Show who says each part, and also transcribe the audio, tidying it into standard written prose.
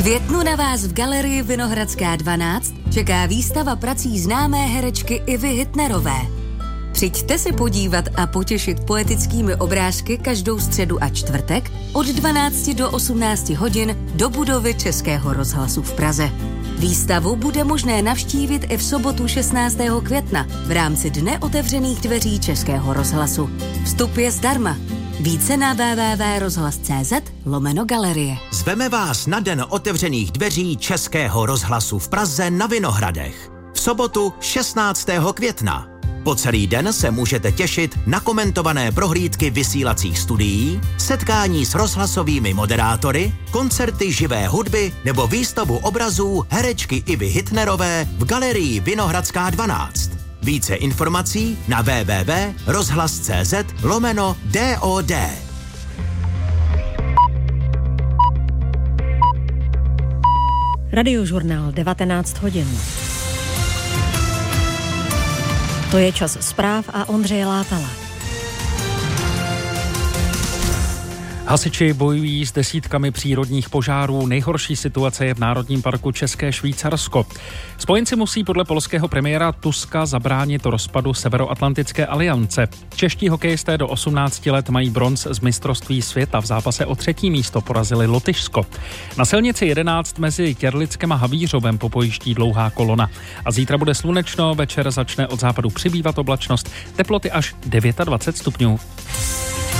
Speaker 1: květnu na vás v galerii Vinohradská 12 čeká výstava prací známé herečky Ivy Hitnerové. Přijďte se podívat a potěšit poetickými obrázky každou středu a čtvrtek od 12 do 18 hodin do budovy Českého rozhlasu v Praze. Výstavu bude možné navštívit i v sobotu 16. května v rámci Dne otevřených dveří Českého rozhlasu. Vstup je zdarma. Více na www.rozhlas.cz/galerie.
Speaker 2: Zveme vás na Den otevřených dveří Českého rozhlasu v Praze na Vinohradech. V sobotu 16. května. Po celý den se můžete těšit na komentované prohlídky vysílacích studií, setkání s rozhlasovými moderátory, koncerty živé hudby nebo výstavu obrazů herečky Ivy Hitnerové v galerii Vinohradská 12. Více informací na www.rozhlas.cz/DOD.
Speaker 3: Radiožurnál 19 hodin. To je čas zpráv a Ondřeje Látala.
Speaker 4: Hasiči bojují s desítkami přírodních požárů. Nejhorší situace je v Národním parku České Švýcarsko. Spojenci musí podle polského premiéra Tuska zabránit rozpadu Severoatlantické aliance. Čeští hokejisté do 18 let mají bronz z mistrovství světa. V zápase o 3. místo porazili Lotyšsko. Na silnici 11 mezi Těrlickem a Havířovem popojíždí dlouhá kolona. A zítra bude slunečno, večer začne od západu přibývat oblačnost, teploty až 29 stupňů.